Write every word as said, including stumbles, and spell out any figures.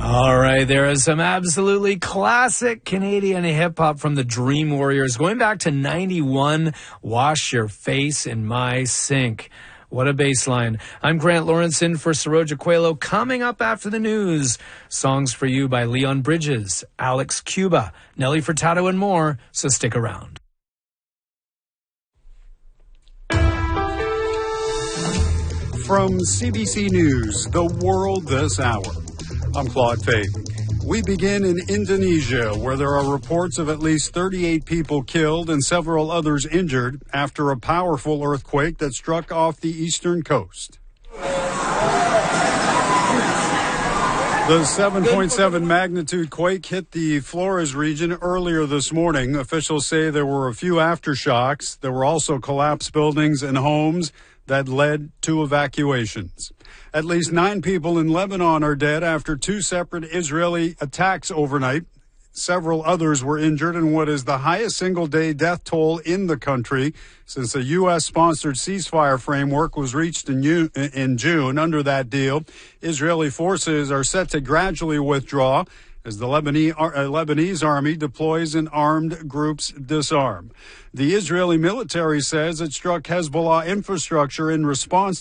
All right, there is some absolutely classic Canadian hip-hop from the Dream Warriors. Going back to ninety-one, Wash Your Face in My Sink. What a bass line. I'm Grant Lawrence in for Saroja Coelho. Coming up after the news, songs for you by Leon Bridges, Alex Cuba, Nelly Furtado, and more, so stick around. From C B C News, The World This Hour, I'm Claude Fagan. We begin in Indonesia, where there are reports of at least thirty-eight people killed and several others injured after a powerful earthquake that struck off the eastern coast. The seven point seven magnitude quake hit the Flores region earlier this morning. Officials say there were a few aftershocks. There were also collapsed buildings and homes that led to evacuations. At least nine people in Lebanon are dead after two separate Israeli attacks overnight. Several others were injured in what is the highest single-day death toll in the country since a U S-sponsored ceasefire framework was reached in, U- in June. Under that deal, Israeli forces are set to gradually withdraw as the Lebanese, uh, Lebanese army deploys and armed groups disarm. The Israeli military says it struck Hezbollah infrastructure in response